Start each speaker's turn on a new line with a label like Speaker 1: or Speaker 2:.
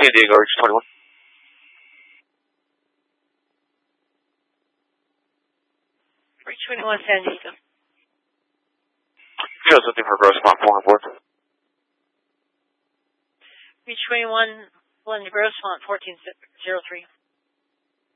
Speaker 1: San Diego, Reach 21.
Speaker 2: Reach 21, San Diego.
Speaker 1: Shows something for Grossmont 4 on board.
Speaker 2: Reach 21, London Grossmont 1403.